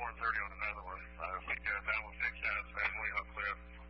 4:30 on another one. I think that one fixed out, so I'm way up clear.